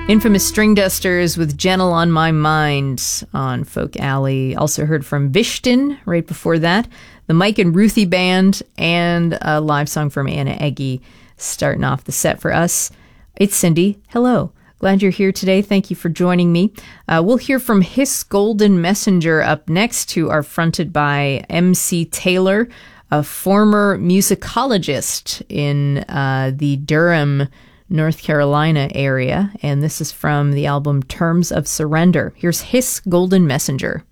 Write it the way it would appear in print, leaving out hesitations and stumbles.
Infamous String Dusters with Gentle on My Mind on Folk Alley. Also heard from Vishtin right before that. The Mike and Ruthie Band and a live song from Anna Eggy starting off the set for us. It's Cindy. Hello. Glad you're here today. Thank you for joining me. We'll hear from Hiss Golden Messenger up next, who are fronted by MC Taylor, a former musicologist in the Durham, North Carolina area, and this is from the album Terms of Surrender. Here's Hiss Golden Messenger.